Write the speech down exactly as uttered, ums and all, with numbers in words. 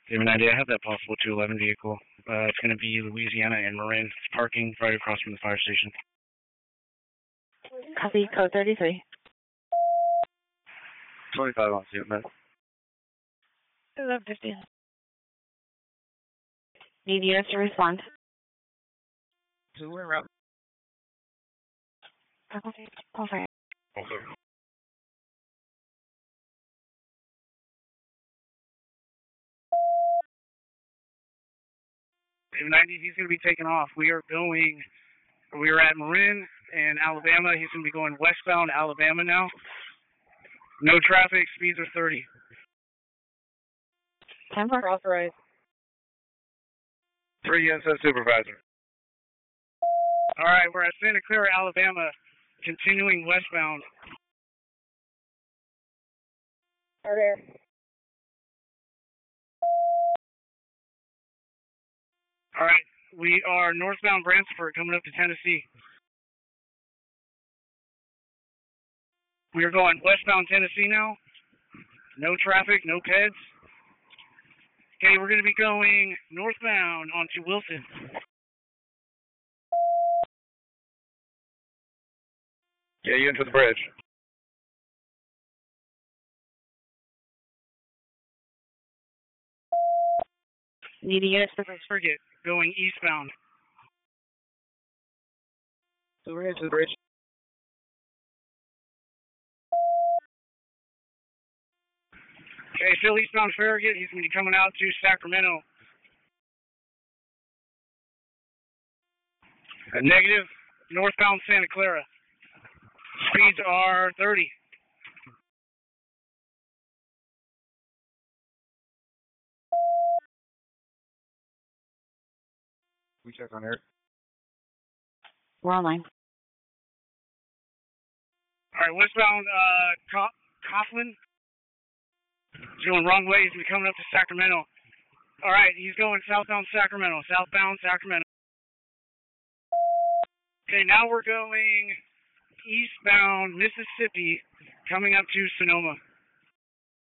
Do you have an idea? I have that possible two eleven vehicle. Uh, it's going to be Louisiana and Marin. It's parking right across from the fire station. Copy, code thirty-three. twenty-five on suit, man. eleven fifty. Need units to respond. So we're out. Okay. Okay. Okay. ninety, he's going to be taking off. We are going, we are at Marin in Alabama. He's going to be going westbound Alabama now. No traffic, speeds are thirty. ten four authorized. three S S supervisor. All right, we're at Santa Clara, Alabama, continuing westbound. Order. All right, we are northbound Bransford coming up to Tennessee. We are going westbound Tennessee now. No traffic, no peds. Okay, we're going to be going northbound onto Wilson. Yeah, you into the bridge. Need units to Forget, going eastbound. So we're into the bridge. Okay, still eastbound Farragut. He's going to be coming out to Sacramento. A negative, northbound Santa Clara. Speeds are thirty. We check on air. We're online. All right, westbound uh, Co- Coughlin. He's going wrong way. He's going to be coming up to Sacramento. All right, he's going southbound Sacramento. Southbound Sacramento. Okay, now we're going eastbound Mississippi, coming up to Sonoma.